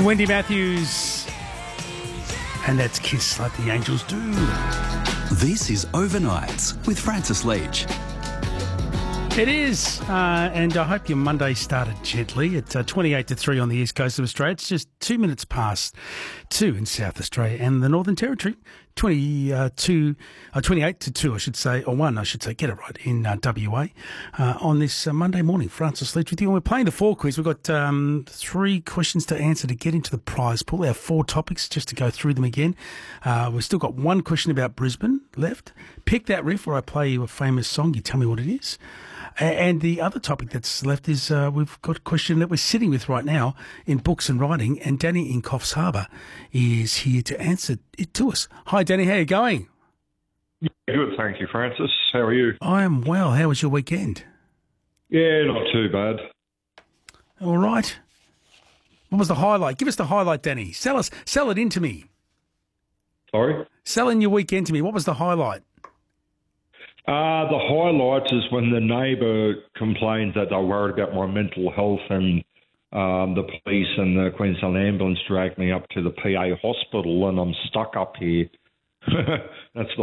Wendy Matthews. And that's Kiss Like the Angels Do. This is Overnights with Francis Leach. It is, and I hope your Monday started gently. It's 28 to 3 on the east coast of Australia. It's just 2 minutes past 2 in South Australia and the Northern Territory. 28 to 2, I should say, or 1, I should say, get it right, in WA. On this Monday morning, Francis Leach with you. And we're playing the 4 quiz. We've got 3 questions to answer to get into the prize pool. Our 4 topics, just to go through them again. We've still got 1 question about Brisbane left. Pick that riff where I play you a famous song. You tell me what it is. And the other topic that's left is we've got a question that we're sitting with right now in books and writing, and Danny in Coffs Harbour is here to answer it to us. Hi, Danny. How are you going? Yeah, good, thank you, Francis. How are you? I am well. How was your weekend? Yeah, not too bad. All right. What was the highlight? Give us the highlight, Danny. Sell it into me. Sorry? Sell in your weekend to me. What was the highlight? The highlight is when the neighbour complained that they're worried about my mental health, and the police and the Queensland Ambulance dragged me up to the PA hospital, and I'm stuck up here. That's the